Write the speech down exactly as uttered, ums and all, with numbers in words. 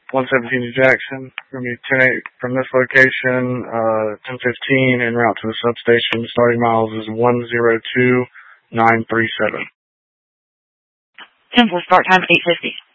one seventeen to Jackson. Going to be ten eight from this location, uh, ten fifteen en route to the substation. Starting miles is one zero two nine three seven. ten four, start time eight fifty.